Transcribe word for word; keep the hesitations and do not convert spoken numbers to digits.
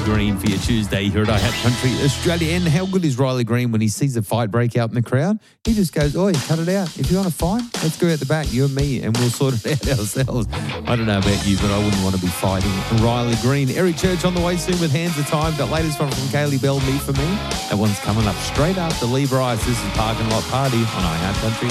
Green for your Tuesday here at I Hat Country Australia. And how good is Riley Green when he sees a fight break out in the crowd? He just goes, oi, cut it out. If you want to fight, let's go out the back, you and me, and we'll sort it out ourselves. I don't know about you, but I wouldn't want to be fighting Riley Green. Eric Church on the way soon with Hands of Time. That latest one from Kaylee Bell, Me For Me. That one's coming up straight after Lee Bryce. This is Parking Lot Party on I Hat Country.